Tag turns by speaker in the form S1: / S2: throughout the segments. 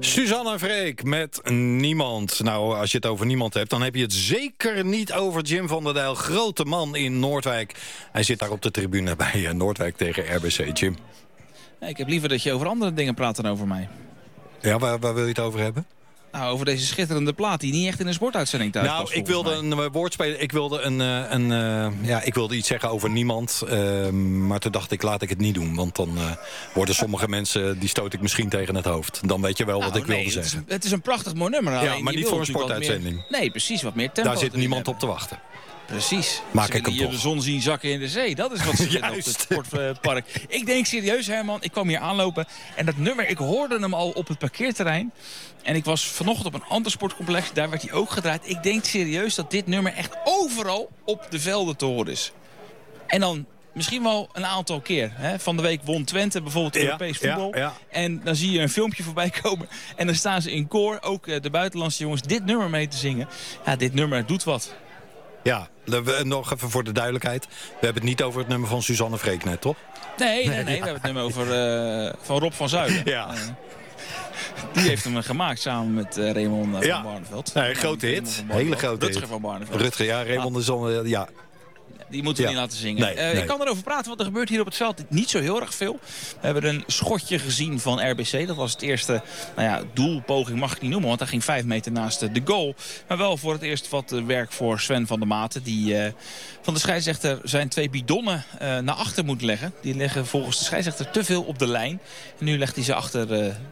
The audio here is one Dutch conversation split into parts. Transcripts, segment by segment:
S1: Suzanne Freek met Niemand. Nou, als je het over niemand hebt, dan heb je het zeker niet over Jim van der Dijl. Grote man in Noordwijk. Hij zit daar op de tribune bij Noordwijk tegen RBC. Jim.
S2: Nee, ik heb liever dat je over andere dingen praat dan over mij.
S1: Ja, waar wil je het over hebben?
S2: Nou, over deze schitterende plaat die niet echt in een sportuitzending thuis
S1: nou,
S2: past.
S1: Ik wilde een woordspeler. Ik wilde iets zeggen over niemand. Maar toen dacht ik, laat ik het niet doen. Want dan worden sommige mensen, die stoot ik misschien tegen het hoofd. Dan weet je wel wat ik wilde zeggen.
S2: Het is een prachtig mooi nummer.
S1: Ja, maar niet voor een sportuitzending.
S2: Nee, precies, wat meer tempo.
S1: Daar zit niemand op te wachten.
S2: Precies.
S1: Maak ik hem
S2: hier
S1: toch.
S2: De zon zien zakken in de zee. Dat is wat ze vinden op het sportpark. Ik denk serieus, Herman, ik kwam hier aanlopen. En dat nummer, ik hoorde hem al op het parkeerterrein. En ik was vanochtend op een ander sportcomplex. Daar werd hij ook gedraaid. Ik denk serieus dat dit nummer echt overal op de velden te horen is. En dan misschien wel een aantal keer. Hè? Van de week won Twente bijvoorbeeld Europees voetbal. Ja. En dan zie je een filmpje voorbij komen. En dan staan ze in koor, ook de buitenlandse jongens, dit nummer mee te zingen. Ja, dit nummer doet wat.
S1: Ja, nog even voor de duidelijkheid. We hebben het niet over het nummer van Suzanne Freek net, toch?
S2: Nee, we hebben het nummer over van Rob van Zuiden.
S1: Ja.
S2: Die heeft hem gemaakt samen met Raymond van Barneveld.
S1: Nee, grote hit. Hele grote hit.
S2: Rutger van Barneveld.
S1: Rutger, ja. Raymond is al... ja.
S2: Die moeten we niet laten zingen. Nee. Ik kan erover praten, want er gebeurt hier op het veld niet zo heel erg veel. We hebben een schotje gezien van RBC. Dat was het eerste doelpoging, mag ik niet noemen. Want hij ging 5 meter naast de goal. Maar wel voor het eerst wat werk voor Sven van der Maten. Die van de scheidsrechter zijn 2 bidonnen naar achter moet leggen. Die liggen volgens de scheidsrechter te veel op de lijn. En nu legt hij ze achter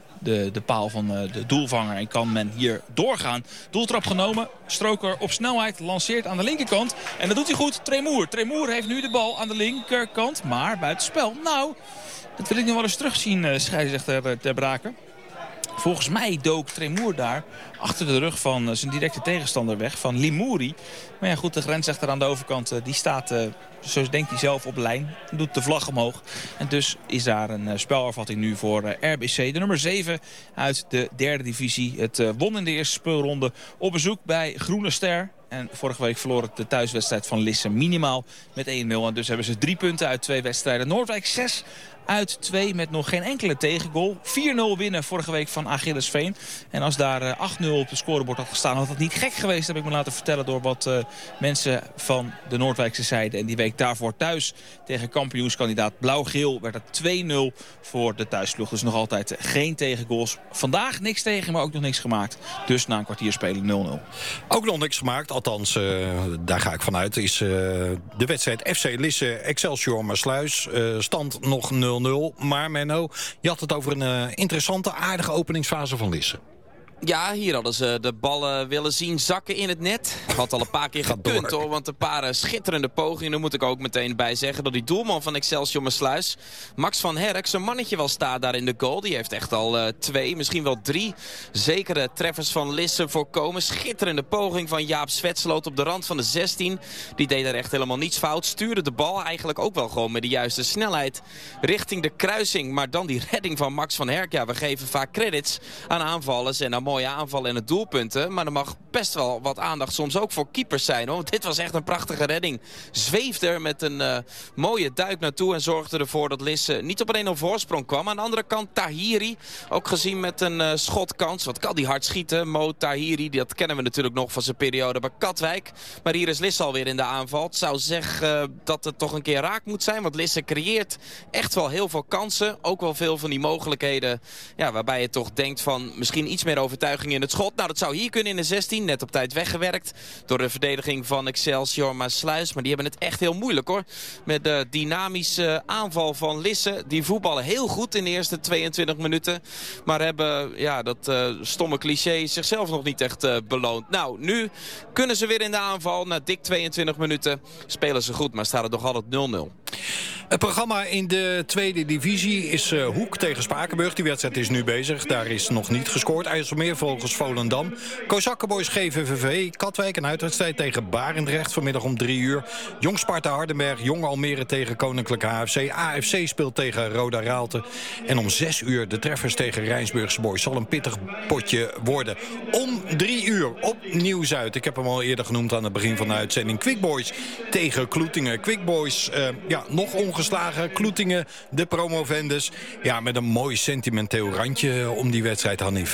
S2: de paal van de doelvanger. En kan men hier doorgaan. Doeltrap genomen. Stroker op snelheid. Lanceert aan de linkerkant. En dat doet hij goed. Tremoer heeft nu de bal aan de linkerkant. Maar buitenspel. Nou, dat wil ik nog wel eens terugzien, scheidsrechter Ter Braker. Volgens mij dook Tremoer daar achter de rug van zijn directe tegenstander weg. Van Limouri. Maar ja goed, de grensrechter aan de overkant die staat, zo denkt hij zelf, op lijn. Doet de vlag omhoog. En dus is daar een spelafvatting nu voor RBC. De nummer 7 uit de 3e divisie. Het won in de eerste speelronde op bezoek bij Groene Ster. En vorige week verloor het de thuiswedstrijd van Lisse minimaal met 1-0. En dus hebben ze 3 punten uit 2 wedstrijden. Noordwijk 6 uit 2 met nog geen enkele tegengoal. 4-0 winnen vorige week van Achillesveen. En als daar 8-0 op het scorebord had gestaan, had dat niet gek geweest, heb ik me laten vertellen door wat mensen van de Noordwijkse zijde. En die week daarvoor thuis tegen kampioenskandidaat Blauw-Geel werd het 2-0 voor de thuisploeg. Dus nog altijd geen tegengoals. Vandaag niks tegen, maar ook nog niks gemaakt. Dus na een kwartier spelen 0-0.
S1: Ook nog niks gemaakt, althans daar ga ik vanuit, is de wedstrijd FC Lisse Excelsior Maassluis. Stand nog 0-0. Maar Menno, je had het over een interessante, aardige openingsfase van Lisse.
S3: Ja, hier hadden ze de ballen willen zien zakken in het net. Had al een paar keer gekund hoor, want een paar schitterende pogingen. Daar moet ik ook meteen bij zeggen dat die doelman van Excelsior Maassluis, Max van Herk, zijn mannetje wel staat daar in de goal. Die heeft echt al 2, misschien wel 3 zekere treffers van Lisse voorkomen. Schitterende poging van Jaap Zwetsloot op de rand van de 16. Die deed er echt helemaal niets fout. Stuurde de bal eigenlijk ook wel gewoon met de juiste snelheid richting de kruising. Maar dan die redding van Max van Herk. Ja, we geven vaak credits aan aanvallers en aan mooie aanvallen en het doelpunten. Maar er mag best wel wat aandacht soms ook voor keepers zijn, hoor. Want dit was echt een prachtige redding. Zweefde er met een mooie duik naartoe en zorgde ervoor dat Lisse niet op een 1-0 voorsprong kwam. Aan de andere kant Tahiri, ook gezien met een schotkans. Wat kan die hard schieten? Mo Tahiri, dat kennen we natuurlijk nog van zijn periode bij Katwijk. Maar hier is Lisse alweer in de aanval. Het zou zeggen dat het toch een keer raak moet zijn. Want Lisse creëert echt wel heel veel kansen. Ook wel veel van die mogelijkheden, ja, waarbij je toch denkt van misschien iets meer overtuiging in het schot. Nou, dat zou hier kunnen in de 16. Net op tijd weggewerkt door de verdediging van Excelsior Maassluis. Maar die hebben het echt heel moeilijk, hoor. Met de dynamische aanval van Lisse. Die voetballen heel goed in de eerste 22 minuten. Maar hebben, ja, dat stomme cliché zichzelf nog niet echt beloond. Nou, nu kunnen ze weer in de aanval. Na dik 22 minuten spelen ze goed, maar staat het nog altijd 0-0.
S1: Het programma in de 2e divisie is Hoek tegen Spakenburg. Die wedstrijd is nu bezig. Daar is nog niet gescoord. IJsselmeer volgens Volendam. Kozakkenboys GVVV. Katwijk een uitwedstrijd tegen Barendrecht vanmiddag om 3 uur. Jong Sparta Hardenberg. Jong Almere tegen Koninklijke HFC. AFC speelt tegen Roda Raalte. En om 6 uur de treffers tegen Rijnsburgse Boys. Zal een pittig potje worden. Om 3 uur op Nieuw-Zuid. Ik heb hem al eerder genoemd aan het begin van de uitzending. Quick Boys tegen Kloetingen. Quick Boys, nog ongeslagen. Kloetingen, de promovendus. Ja, met een mooi sentimenteel randje om die wedstrijd, Hanif.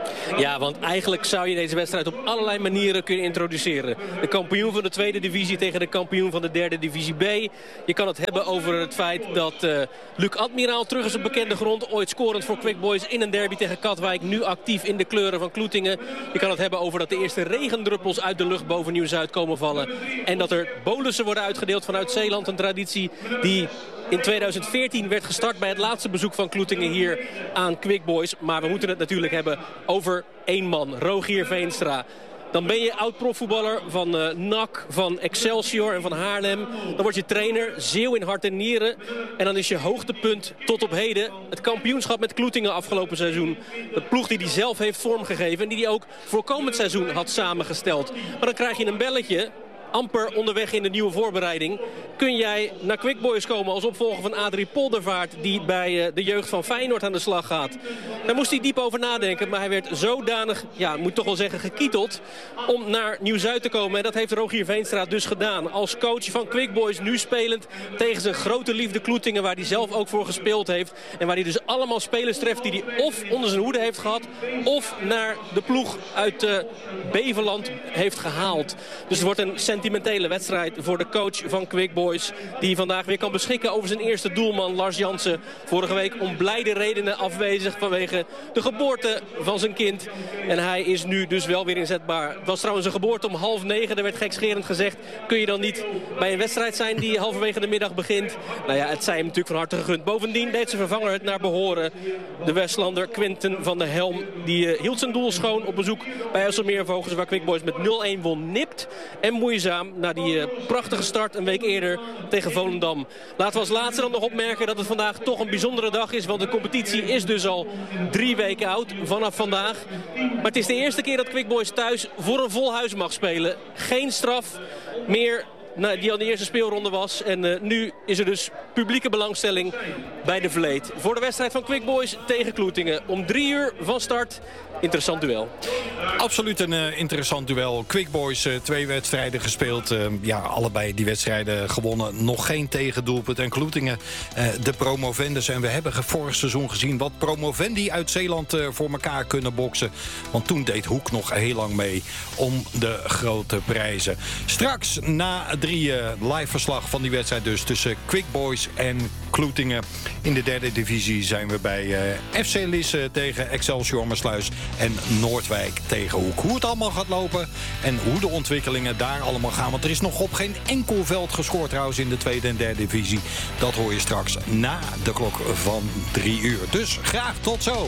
S4: Ja, want eigenlijk zou je deze wedstrijd op allerlei manieren kunnen introduceren. De kampioen van de tweede divisie tegen de kampioen van de derde divisie B. Je kan het hebben over het feit dat Luc Admiraal terug is op bekende grond. Ooit scorend voor Quick Boys in een derby tegen Katwijk. Nu actief in de kleuren van Kloetingen. Je kan het hebben over dat de eerste regendruppels uit de lucht boven Nieuw-Zuid komen vallen. En dat er bolussen worden uitgedeeld vanuit Zeeland. Een traditie die in 2014 werd gestart bij het laatste bezoek van Kloetingen hier aan Quick Boys. Maar we moeten het natuurlijk hebben over één man, Rogier Veenstra. Dan ben je oud-profvoetballer van NAC, van Excelsior en van Haarlem. Dan word je trainer, Zeeuw in hart en nieren. En dan is je hoogtepunt tot op heden het kampioenschap met Kloetingen afgelopen seizoen. De ploeg die hij zelf heeft vormgegeven en die hij ook voor komend seizoen had samengesteld. Maar dan krijg je een belletje. Amper onderweg in de nieuwe voorbereiding. Kun jij naar Quick Boys komen als opvolger van Adrie Poldervaart, die bij de jeugd van Feyenoord aan de slag gaat? Daar moest hij diep over nadenken, maar hij werd zodanig, moet toch wel zeggen, gekieteld om naar Nieuw-Zuid te komen. En dat heeft Rogier Veenstra dus gedaan. Als coach van Quick Boys, nu spelend tegen zijn grote liefde Kloetingen, waar hij zelf ook voor gespeeld heeft. En waar hij dus allemaal spelers treft die hij of onder zijn hoede heeft gehad, of naar de ploeg uit Beverland heeft gehaald. Dus het wordt een sentimentele wedstrijd voor de coach van Quick Boys, die vandaag weer kan beschikken over zijn eerste doelman Lars Jansen. Vorige week om blijde redenen afwezig vanwege de geboorte van zijn kind. En hij is nu dus wel weer inzetbaar. Het was trouwens een geboorte om 8:30. Er werd gekscherend gezegd, kun je dan niet bij een wedstrijd zijn die halverwege de middag begint? Nou ja, het zij hem natuurlijk van harte gegund. Bovendien deed zijn vervanger het naar behoren. De Westlander Quinten van der Helm, die hield zijn doel schoon op bezoek bij IJsselmeervogels, waar Quick Boys met 0-1 won. Nipt en moeizaam na die prachtige start een week eerder tegen Volendam. Laten we als laatste dan nog opmerken dat het vandaag toch een bijzondere dag is. Want de competitie is dus al 3 weken oud vanaf vandaag. Maar het is de eerste keer dat Quick Boys thuis voor een vol huis mag spelen. Geen straf meer die al de eerste speelronde was. En nu is er dus publieke belangstelling bij de Vleet. Voor de wedstrijd van Quick Boys tegen Kloetingen. Om 3 uur van start. Interessant duel.
S1: Absoluut een interessant duel. Quick Boys, 2 wedstrijden gespeeld. Allebei die wedstrijden gewonnen. Nog geen tegendoelpunt. En Kloetingen, de promovendus. En we hebben vorig seizoen gezien wat promovendi uit Zeeland voor elkaar kunnen boksen. Want toen deed Hoek nog heel lang mee om de grote prijzen. Straks na 3 live verslag van die wedstrijd dus tussen Quick Boys en Kloetingen. In de derde divisie zijn we bij FC Lisse tegen Excelsior Maassluis en Noordwijk tegen Hoek. Hoe het allemaal gaat lopen en hoe de ontwikkelingen daar allemaal gaan. Want er is nog op geen enkel veld gescoord trouwens in de tweede en derde divisie. Dat hoor je straks na de klok van 3 uur. Dus graag tot zo.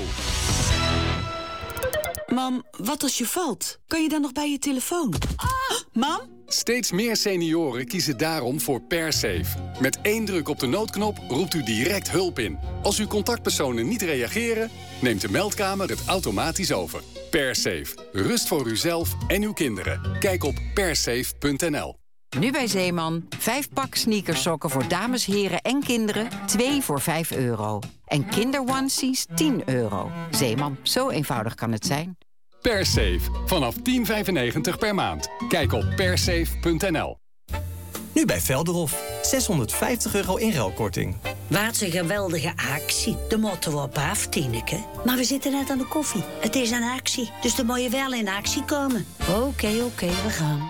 S5: Mam, wat als je valt? Kan je dan nog bij je telefoon? Mam?
S6: Steeds meer senioren kiezen daarom voor PerSafe. Met 1 druk op de noodknop roept u direct hulp in. Als uw contactpersonen niet reageren, neemt de meldkamer het automatisch over. PerSafe. Rust voor uzelf en uw kinderen. Kijk op persafe.nl.
S7: Nu bij Zeeman. 5 pak sneakersokken voor dames, heren en kinderen. 2 voor €5. En kinderonesies €10. Zeeman, zo eenvoudig kan het zijn.
S6: PerSafe. Vanaf €10,95 per maand. Kijk op persafe.nl.
S8: Nu bij Velderhof. €650 inruilkorting.
S9: Wat een geweldige actie. De moeten we op af, Tineke. Maar we zitten net aan de koffie. Het is een actie, dus dan moet je wel in actie komen. Oké, we gaan.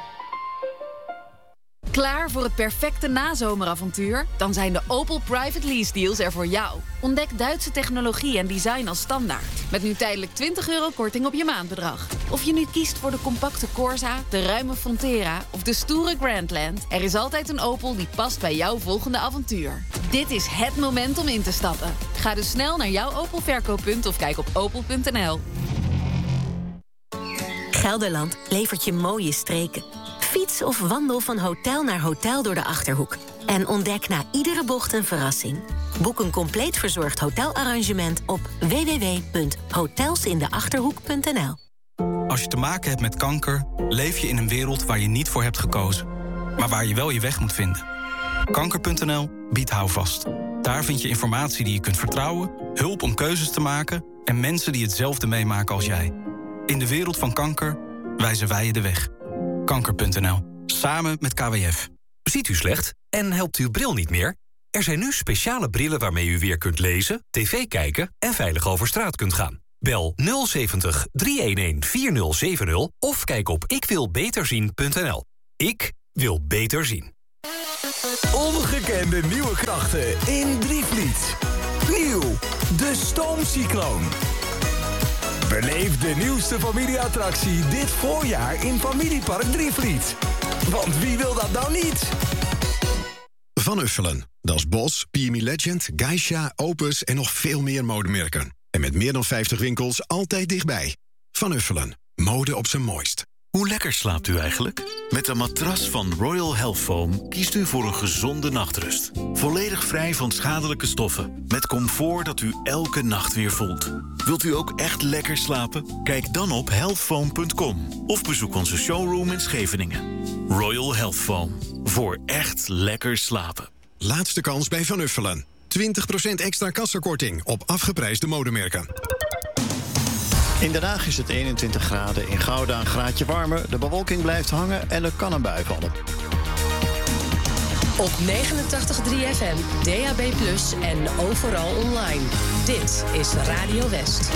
S10: Klaar voor het perfecte nazomeravontuur? Dan zijn de Opel Private Lease Deals er voor jou. Ontdek Duitse technologie en design als standaard. Met nu tijdelijk €20 korting op je maandbedrag. Of je nu kiest voor de compacte Corsa, de ruime Frontera of de stoere Grandland. Er is altijd een Opel die past bij jouw volgende avontuur. Dit is het moment om in te stappen. Ga dus snel naar jouw Opel verkooppunt of kijk op opel.nl.
S11: Gelderland levert je mooie streken. Fiets of wandel van hotel naar hotel door de Achterhoek. En ontdek na iedere bocht een verrassing. Boek een compleet verzorgd hotelarrangement op www.hotelsindeachterhoek.nl.
S12: Als je te maken hebt met kanker, leef je in een wereld waar je niet voor hebt gekozen. Maar waar je wel je weg moet vinden. Kanker.nl biedt houvast. Daar vind je informatie die je kunt vertrouwen, hulp om keuzes te maken en mensen die hetzelfde meemaken als jij. In de wereld van kanker wijzen wij je de weg. Kanker.nl. Samen met KWF.
S13: Ziet u slecht en helpt uw bril niet meer? Er zijn nu speciale brillen waarmee u weer kunt lezen, tv kijken en veilig over straat kunt gaan. Bel 070 311 4070 of kijk op ikwilbeterzien.nl. Ik wil beter zien.
S14: Ongekende nieuwe krachten in Drievliet. Nieuw, de Stoomcycloon. Beleef de nieuwste familieattractie dit voorjaar in Familiepark Drievliet. Want wie wil dat nou niet?
S15: Van Uffelen, Dat is Bos, PME Legend, Geisha, Opus en nog veel meer modemerken. En met meer dan 50 winkels altijd dichtbij. Van Uffelen, mode op zijn mooist.
S16: Hoe lekker slaapt u eigenlijk? Met een matras van Royal Health Foam kiest u voor een gezonde nachtrust. Volledig vrij van schadelijke stoffen. Met comfort dat u elke nacht weer voelt. Wilt u ook echt lekker slapen? Kijk dan op healthfoam.com of bezoek onze showroom in Scheveningen. Royal Health Foam. Voor echt lekker slapen.
S15: Laatste kans bij Van Uffelen. 20% extra kassakorting op afgeprijsde modemerken.
S17: In Den Haag is het 21 graden, in Gouda een graadje warmer. De bewolking blijft hangen en er kan een bui vallen.
S18: Op 89.3 FM, DAB+ en overal online. Dit is Radio West.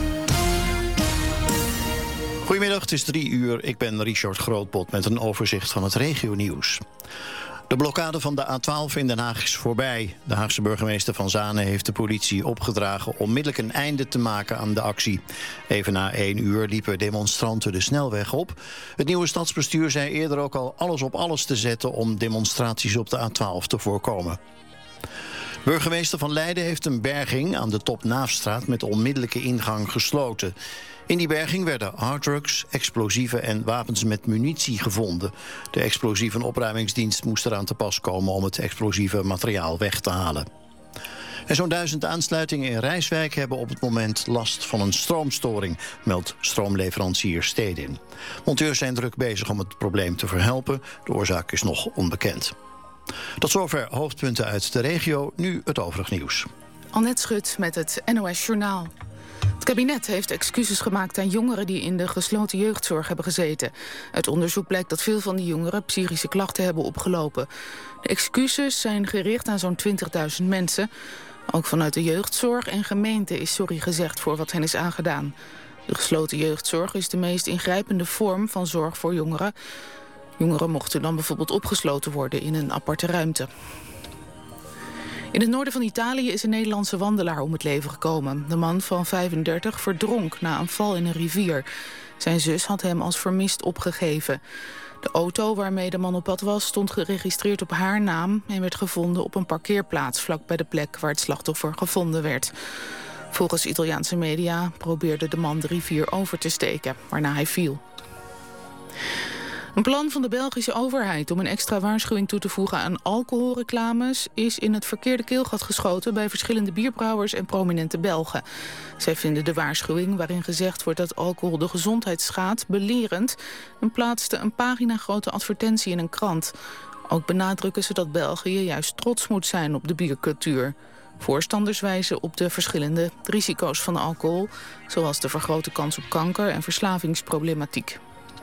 S17: Goedemiddag, het is 3 uur. Ik ben Richard Grootbot met een overzicht van het regionieuws. De blokkade van de A12 in Den Haag is voorbij. De Haagse burgemeester Van Zanen heeft de politie opgedragen onmiddellijk een einde te maken aan de actie. Even na 1 uur liepen demonstranten de snelweg op. Het nieuwe stadsbestuur zei eerder ook al alles op alles te zetten om demonstraties op de A12 te voorkomen. Burgemeester van Leiden heeft een berging aan de Top-Naafstraat met onmiddellijke ingang gesloten. In die berging werden harddrugs, explosieven en wapens met munitie gevonden. De explosieve opruimingsdienst moest eraan te pas komen om het explosieve materiaal weg te halen. En zo'n 1000 aansluitingen in Rijswijk hebben op het moment last van een stroomstoring, meldt stroomleverancier Stedin. Monteurs zijn druk bezig om het probleem te verhelpen. De oorzaak is nog onbekend. Tot zover hoofdpunten uit de regio, nu het overig nieuws.
S19: Annette Schut met het NOS Journaal. Het kabinet heeft excuses gemaakt aan jongeren die in de gesloten jeugdzorg hebben gezeten. Uit onderzoek blijkt dat veel van die jongeren psychische klachten hebben opgelopen. De excuses zijn gericht aan zo'n 20.000 mensen. Ook vanuit de jeugdzorg en gemeente is sorry gezegd voor wat hen is aangedaan. De gesloten jeugdzorg is de meest ingrijpende vorm van zorg voor jongeren. Jongeren mochten dan bijvoorbeeld opgesloten worden in een aparte ruimte. In het noorden van Italië is een Nederlandse wandelaar om het leven gekomen. De man van 35 verdronk na een val in een rivier. Zijn zus had hem als vermist opgegeven. De auto waarmee de man op pad was stond geregistreerd op haar naam en werd gevonden op een parkeerplaats vlak bij de plek waar het slachtoffer gevonden werd. Volgens Italiaanse media probeerde de man de rivier over te steken, waarna hij viel. Een plan van de Belgische overheid om een extra waarschuwing toe te voegen aan alcoholreclames is in het verkeerde keelgat geschoten bij verschillende bierbrouwers en prominente Belgen. Zij vinden de waarschuwing waarin gezegd wordt dat alcohol de gezondheid schaadt belerend en plaatsten een paginagrote advertentie in een krant. Ook benadrukken ze dat België juist trots moet zijn op de biercultuur. Voorstanders wijzen op de verschillende risico's van alcohol, zoals de vergrote kans op kanker en verslavingsproblematiek.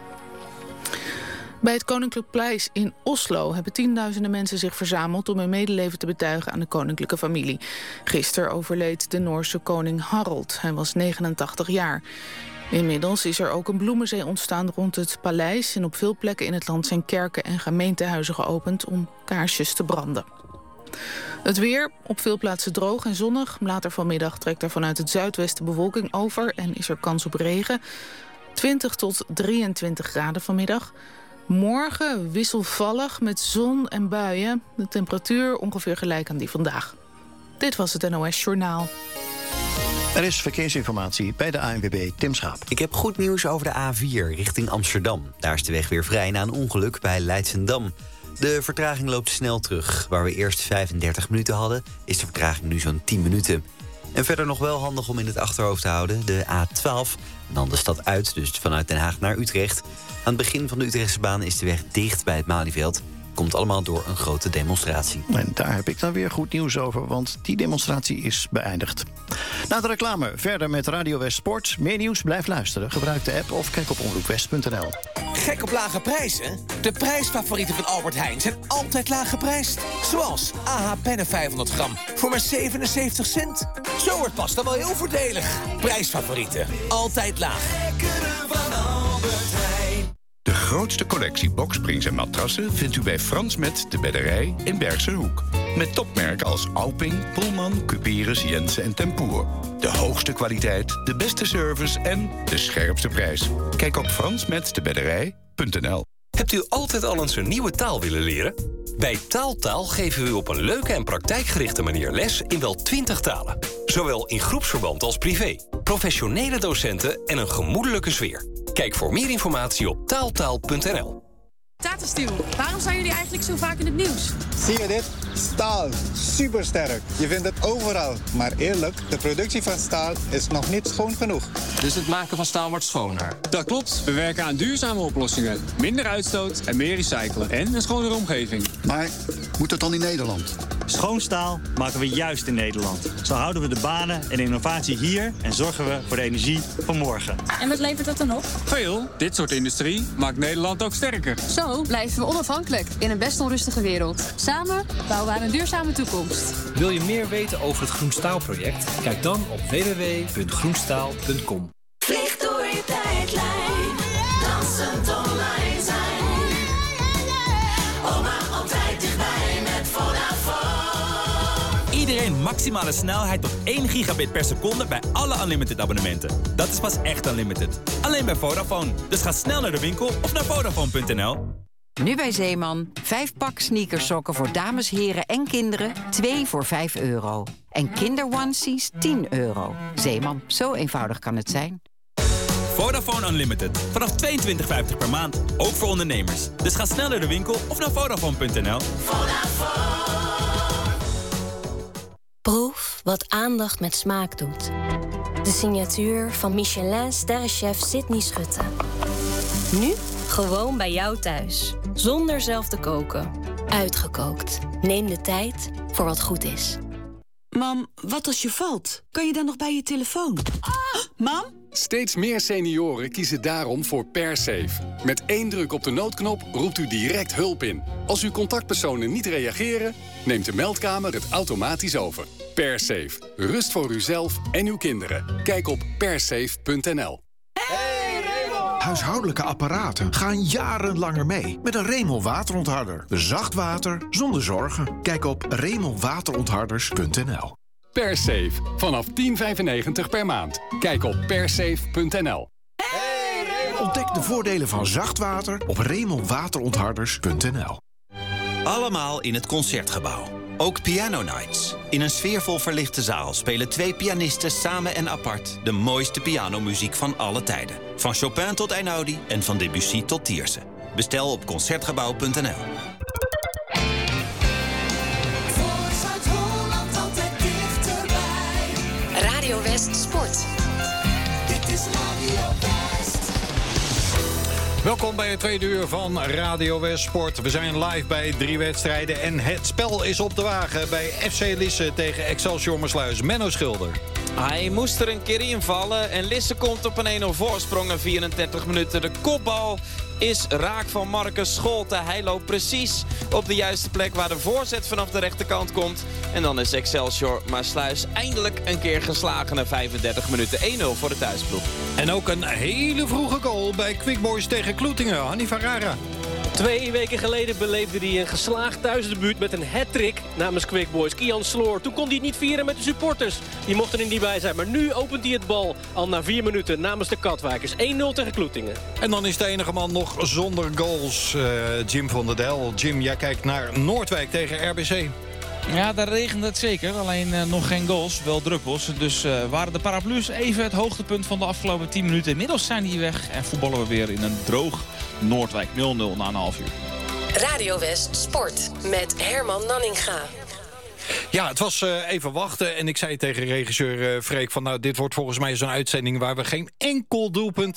S19: Bij het Koninklijk Paleis in Oslo hebben tienduizenden mensen zich verzameld om hun medeleven te betuigen aan de koninklijke familie. Gisteren overleed de Noorse koning Harald. Hij was 89 jaar. Inmiddels is er ook een bloemenzee ontstaan rond het paleis en op veel plekken in het land zijn kerken en gemeentehuizen geopend om kaarsjes te branden. Het weer, op veel plaatsen droog en zonnig. Later vanmiddag trekt er vanuit het zuidwesten bewolking over en is er kans op regen. 20 tot 23 graden vanmiddag. Morgen wisselvallig met zon en buien. De temperatuur ongeveer gelijk aan die vandaag. Dit was het NOS Journaal.
S17: Er is verkeersinformatie bij de ANWB Tim Schaap.
S20: Ik heb goed nieuws over de A4 richting Amsterdam. Daar is de weg weer vrij na een ongeluk bij Leidschendam. De vertraging loopt snel terug. Waar we eerst 35 minuten hadden, is de vertraging nu zo'n 10 minuten. En verder nog wel handig om in het achterhoofd te houden, de A12. En dan de stad uit, dus vanuit Den Haag naar Utrecht. Aan het begin van de Utrechtse baan is de weg dicht bij het Malieveld. Komt allemaal door een grote demonstratie.
S17: En daar heb ik dan weer goed nieuws over, want die demonstratie is beëindigd. Na de reclame verder met Radio West Sport. Meer nieuws, blijf luisteren. Gebruik de app of kijk op omroepwest.nl.
S21: Gek op lage prijzen? De prijsfavorieten van Albert Heijn zijn altijd laag geprijsd. Zoals AH Pennen 500 gram voor maar 77 cent. Zo wordt pasta wel heel voordelig. Prijsfavorieten, altijd laag.
S22: De grootste collectie boksprings en matrassen vindt u bij Frans Met de Bedderij in Bergse Hoek. Met topmerken als Alping, Pullman, Cuperus, Jensen en Tempoer. De hoogste kwaliteit, de beste service en de scherpste prijs. Kijk op fransmetdebedderij.nl.
S13: Hebt u altijd al eens een nieuwe taal willen leren? Bij Taaltaal geven we u op een leuke en praktijkgerichte manier les in wel 20 talen. Zowel in groepsverband als privé. Professionele docenten en een gemoedelijke sfeer. Kijk voor meer informatie op taaltaal.nl.
S23: Tata Steel, waarom zijn jullie eigenlijk zo vaak in het nieuws?
S24: Zie je dit? Staal. Supersterk. Je vindt het overal. Maar eerlijk, de productie van staal is nog niet schoon genoeg.
S25: Dus het maken van staal wordt schoner?
S26: Dat klopt. We werken aan duurzame oplossingen. Minder uitstoot en meer recyclen. En een schonere omgeving.
S27: Maar moet het dan in Nederland?
S28: Schoon staal maken we juist in Nederland. Zo houden we de banen en innovatie hier en zorgen we voor de energie van morgen.
S23: En wat levert dat dan op?
S26: Veel. Dit soort industrie maakt Nederland ook sterker.
S23: Zo blijven we onafhankelijk in een best onrustige wereld. Samen bouwen we aan een duurzame toekomst.
S29: Wil je meer weten over het Groenstaalproject? Kijk dan op www.groenstaal.com.
S30: Vlieg door je tijdlijn, dansend online zijn. Oma altijd dichtbij met Vodafone.
S31: Iedereen maximale snelheid tot 1 gigabit per seconde bij alle Unlimited abonnementen. Dat is pas echt Unlimited. Alleen bij Vodafone. Dus ga snel naar de winkel of naar Vodafone.nl.
S7: Nu bij Zeeman, 5-pak sneakersokken voor dames, heren en kinderen, 2 voor €5. En kinderonesies, €10. Zeeman, zo eenvoudig kan het zijn.
S31: Vodafone Unlimited. Vanaf €22,50 per maand. Ook voor ondernemers. Dus ga snel naar de winkel of naar Vodafone.nl.
S32: Proef wat aandacht met smaak doet. De signatuur van Michelin-sterrenchef Sydney Schutte. Nu gewoon bij jou thuis. Zonder zelf te koken. Uitgekookt. Neem de tijd voor wat goed is.
S5: Mam, wat als je valt? Kan je dan nog bij je telefoon? Mam?
S6: Steeds meer senioren kiezen daarom voor PerSafe. Met 1 druk op de noodknop roept u direct hulp in. Als uw contactpersonen niet reageren, neemt de meldkamer het automatisch over. PerSafe. Rust voor uzelf en uw kinderen. Kijk op persafe.nl.
S33: Huishoudelijke apparaten gaan jarenlanger mee met een Remel waterontharder. Zacht water zonder zorgen. Kijk op remelwaterontharders.nl.
S6: PerSafe. Vanaf €10,95 per maand. Kijk op persafe.nl.
S33: Ontdek de voordelen van zacht water op remelwaterontharders.nl.
S34: Allemaal in het Concertgebouw. Ook Piano Nights. In een sfeervol verlichte zaal spelen 2 pianisten samen en apart de mooiste pianomuziek van alle tijden. Van Chopin tot Einaudi en van Debussy tot Tiersen. Bestel op Concertgebouw.nl.
S18: Radio West Sport.
S30: Dit is Radio West.
S1: Welkom bij het tweede uur van Radio West Sport. We zijn live bij 3 wedstrijden en het spel is op de wagen bij FC Lisse tegen Excelsior Maassluis. Menno Schilder.
S3: Hij moest er een keer invallen en Lisse komt op een 1-0 voorsprong in 34 minuten. De kopbal is raak van Marcus Scholten. Hij loopt precies op de juiste plek waar de voorzet vanaf de rechterkant komt. En dan is Excelsior Maassluis eindelijk een keer geslagen na 35 minuten. 1-0 voor de thuisploeg.
S1: En ook een hele vroege goal bij Quick Boys tegen Kloetingen. Hanni Ferrara.
S4: 2 weken geleden beleefde hij een geslaagd thuisdebuut met een hat-trick namens Quick Boys. Kian Sloor. Toen kon hij het niet vieren met de supporters. Die mochten er niet bij zijn. Maar nu opent hij het bal al na 4 minuten namens de Katwijkers. 1-0 tegen Kloetingen.
S1: En dan is de enige man nog zonder goals. Jim van der Del. Jim, jij kijkt naar Noordwijk tegen RBC.
S2: Ja, daar regent het zeker. Alleen nog geen goals, wel druppels. Dus waren de paraplu's even het hoogtepunt van de afgelopen 10 minuten. Inmiddels zijn die weg en voetballen we weer in een droog Noordwijk 0-0 na een half uur.
S18: Radio West Sport met Herman Nanninga.
S1: Ja, het was even wachten en ik zei tegen regisseur Freek van... nou, dit wordt volgens mij zo'n uitzending waar we geen enkel doelpunt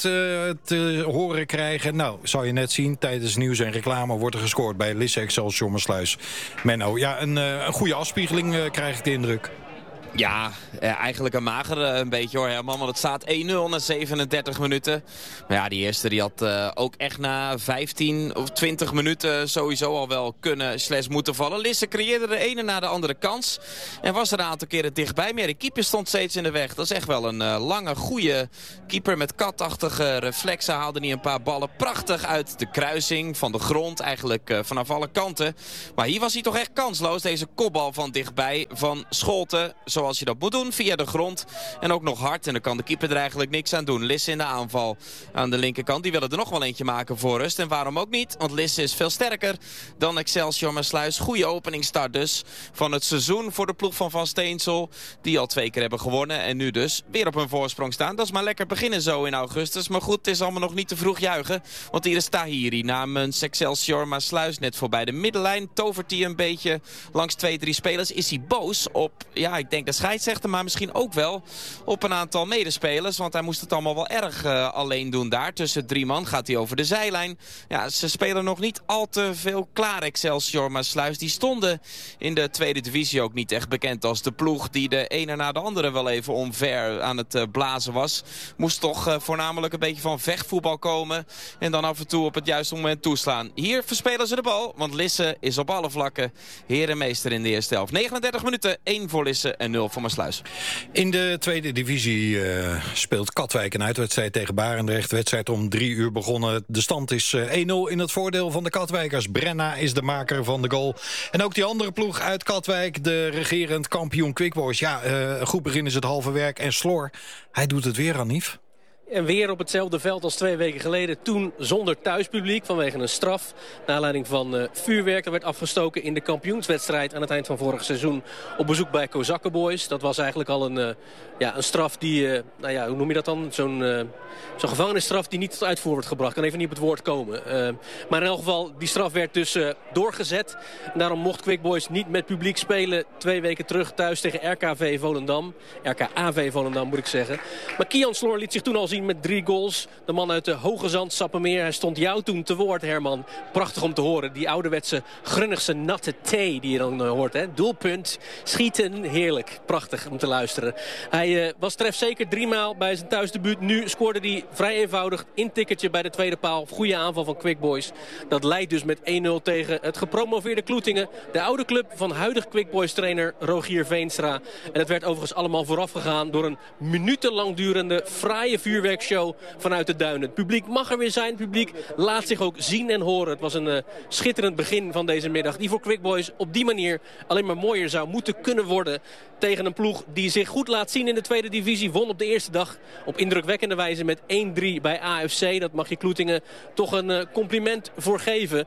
S1: te horen krijgen. Nou, zou je net zien, tijdens nieuws en reclame wordt er gescoord bij Lisse Excelsior Maassluis. Menno, ja, een goede afspiegeling krijg ik de indruk.
S3: Ja, eigenlijk een magere een beetje hoor, Herman. Want het staat 1-0 na 37 minuten. Maar ja, die eerste die had ook echt na 15 of 20 minuten sowieso al wel kunnen / moeten vallen. Lisse creëerde de ene na de andere kans. En was er een aantal keren dichtbij. Maar ja, de keeper stond steeds in de weg. Dat is echt wel een lange, goede keeper met katachtige reflexen. Haalde hij een paar ballen prachtig uit de kruising van de grond. Eigenlijk vanaf alle kanten. Maar hier was hij toch echt kansloos. Deze kopbal van dichtbij van Scholten. Zoals je dat moet doen, via de grond. En ook nog hard. En dan kan de keeper er eigenlijk niks aan doen. Lisse in de aanval aan de linkerkant. Die willen er nog wel eentje maken voor rust. En waarom ook niet? Want Lisse is veel sterker dan Excelsior Maassluis. Goede openingsstart dus van het seizoen voor de ploeg van Van Steensel. Die al 2 keer hebben gewonnen. En nu dus weer op hun voorsprong staan. Dat is maar lekker beginnen zo in augustus. Maar goed, het is allemaal nog niet te vroeg juichen. Want hier is Tahiri namens Excelsior Maassluis. Net voorbij de middenlijn. Tovert hij een beetje langs 2-3 spelers. Is hij boos op, ja, ik denk de scheidsrechter, maar misschien ook wel op een aantal medespelers. Want hij moest het allemaal wel erg alleen doen daar. Tussen 3 man gaat hij over de zijlijn. Ja, ze spelen nog niet al te veel klaar, Excelsior Maassluis. Die stonden in de tweede divisie ook niet echt bekend als de ploeg die de ene na de andere wel even omver aan het blazen was. Moest toch voornamelijk een beetje van vechtvoetbal komen. En dan af en toe op het juiste moment toeslaan. Hier verspelen ze de bal, want Lisse is op alle vlakken herenmeester in de eerste helft. 39 minuten, 1 voor Lisse en 0 voor Maassluis.
S1: In de tweede divisie speelt Katwijk een uitwedstrijd tegen Barendrecht. Wedstrijd om 3 uur begonnen. De stand is 1-0 in het voordeel van de Katwijkers. Brenna is de maker van de goal. En ook die andere ploeg uit Katwijk, de regerend kampioen Quick Boys. Ja, goed begin is het halve werk. En Sloor, hij doet het weer, Anief.
S4: En weer op hetzelfde veld als 2 weken geleden. Toen zonder thuispubliek vanwege een straf. Naar aanleiding van vuurwerk. Dat werd afgestoken in de kampioenswedstrijd aan het eind van vorig seizoen. Op bezoek bij Kozakkenboys. Dat was eigenlijk al een straf die, hoe noem je dat dan? Zo'n gevangenisstraf die niet tot uitvoer wordt gebracht. Kan even niet op het woord komen. Maar in elk geval, die straf werd dus doorgezet. En daarom mocht Quick Boys niet met publiek spelen 2 weken terug thuis tegen RKAV Volendam. RKAV Volendam moet ik zeggen. Maar Kian Sloor liet zich toen al zien met 3 goals. De man uit de Hoge Zand, Sappemeer. Hij stond jou toen te woord, Herman. Prachtig om te horen. Die ouderwetse Grunnigse natte thee die je dan hoort. Hè? Doelpunt, schieten, heerlijk. Prachtig om te luisteren. Hij was trefzeker 3 maal bij zijn thuisdebuut. Nu scoorde hij vrij eenvoudig intikkertje bij de tweede paal. Goede aanval van Quick Boys. Dat leidt dus met 1-0 tegen het gepromoveerde Kloetingen. De oude club van huidig Quick Boys trainer Rogier Veenstra. En het werd overigens allemaal voorafgegaan door een minutenlang durende fraaie vuurwerkshow vanuit de duinen. Het publiek mag er weer zijn. Het publiek laat zich ook zien en horen. Het was een schitterend begin van deze middag. Die voor Quick Boys op die manier alleen maar mooier zou moeten kunnen worden. Tegen een ploeg die zich goed laat zien in de tweede divisie. Won op de eerste dag op indrukwekkende wijze met 1-3 bij AFC. Dat mag je Kloetingen toch een compliment voor geven.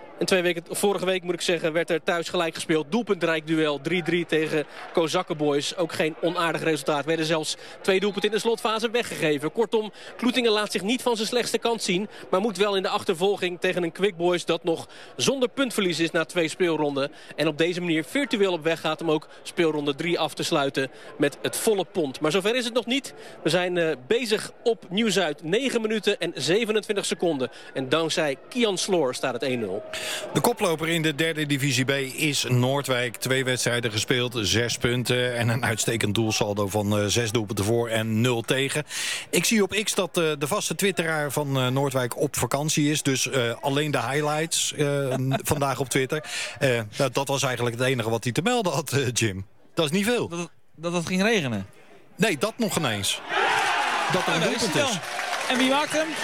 S4: En vorige week moet ik zeggen, werd er thuis gelijk gespeeld. Doelpuntrijk duel, 3-3 tegen Kozakkenboys. Ook geen onaardig resultaat. Werden zelfs 2 doelpunten in de slotfase weggegeven. Kortom, Kloetingen laat zich niet van zijn slechtste kant zien. Maar moet wel in de achtervolging tegen een Quick Boys dat nog zonder puntverlies is na 2 speelronden. En op deze manier virtueel op weg gaat om ook speelronde 3 af te sluiten met het volle pond. Maar zover is het nog niet. We zijn bezig op Nieuw-Zuid. 9 minuten en 27 seconden. En dankzij Kian Sloor staat het 1-0.
S1: De koploper in de derde divisie B is Noordwijk. 2 wedstrijden gespeeld, 6 punten en een uitstekend doelsaldo van 6 doelpunten voor en 0 tegen. Ik zie op X dat de vaste twitteraar van Noordwijk op vakantie is. Dus alleen de highlights vandaag op Twitter. Dat was eigenlijk het enige wat hij te melden had, Jim. Dat is niet veel.
S2: Dat het ging regenen?
S1: Nee, dat nog ineens. Dat er een doelpunt is.
S2: En wie maakt hem?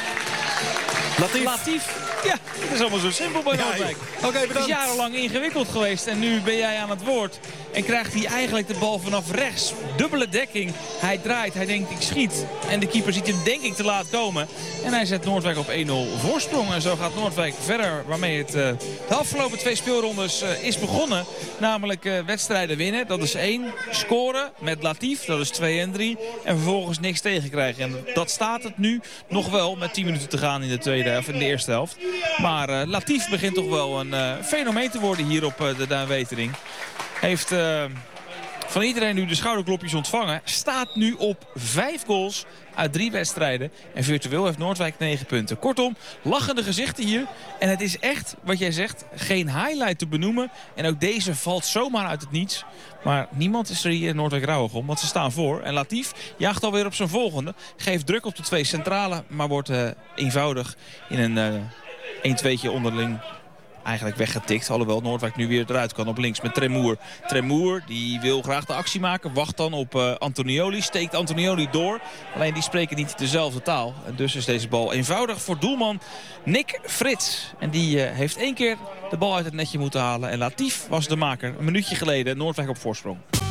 S1: Latif.
S2: Ja, het is allemaal zo simpel bij Noordwijk. Het is jarenlang ingewikkeld geweest en nu ben jij aan het woord. En krijgt hij eigenlijk de bal vanaf rechts. Dubbele dekking. Hij draait, hij denkt ik schiet. En de keeper ziet hem denk ik te laat komen. En hij zet Noordwijk op 1-0 voorsprong. En zo gaat Noordwijk verder waarmee het de afgelopen 2 speelrondes is begonnen. Namelijk wedstrijden winnen, dat is 1. Scoren met Latif, dat is 2 en 3. En vervolgens niks tegenkrijgen. En dat staat het nu nog wel met 10 minuten te gaan in de eerste helft. Maar Latif begint toch wel een fenomeen te worden hier op de Duinwetering. Heeft van iedereen nu de schouderklopjes ontvangen. Staat nu op 5 goals uit 3 wedstrijden. En virtueel heeft Noordwijk 9 punten. Kortom, lachende gezichten hier. En het is echt, wat jij zegt, geen highlight te benoemen. En ook deze valt zomaar uit het niets. Maar niemand is er hier in Noordwijk rouwig om, want ze staan voor. En Latief jaagt alweer op zijn volgende. Geeft druk op de 2 centrale, maar wordt eenvoudig in een 1-2'tje onderling eigenlijk weggetikt. Alhoewel Noordwijk nu weer eruit kan op links met Tremoer. Tremoer die wil graag de actie maken. Wacht dan op Antonioli. Steekt Antonioli door. Alleen die spreken niet dezelfde taal. En dus is deze bal eenvoudig voor doelman Nick Frits. En die heeft 1 keer de bal uit het netje moeten halen. En Latief was de maker. Een minuutje geleden Noordwijk op voorsprong.